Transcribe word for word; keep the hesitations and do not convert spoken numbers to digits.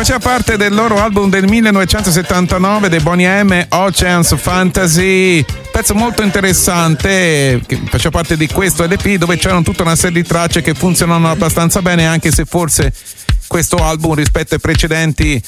faceva parte del loro album del millenovecentosettantanove dei Boney M, Oceans Fantasy, pezzo molto interessante che faceva parte di questo L P dove c'erano tutta una serie di tracce che funzionano abbastanza bene, anche se forse questo album rispetto ai precedenti